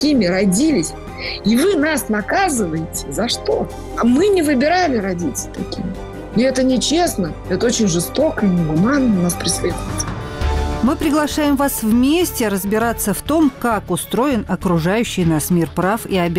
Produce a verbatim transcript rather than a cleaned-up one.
такими родились. И вы нас наказываете. За что? А мы не выбирали родиться такими. И это нечестно, это очень жестоко и негуманно нас преследует. Мы приглашаем вас вместе разбираться в том, как устроен окружающий нас мир прав и обязанностей.